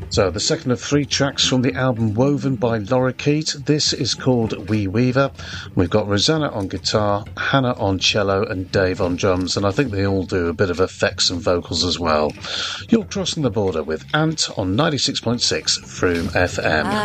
So, the second of 3 tracks from the album Woven by Lorikeet. This is called Wee Weaver. We've got Rosanna on guitar, Hannah on cello, and Dave on drums, and I think they all do a bit of effects and vocals as well. You're crossing the border with Ant on 96.6 Froome FM.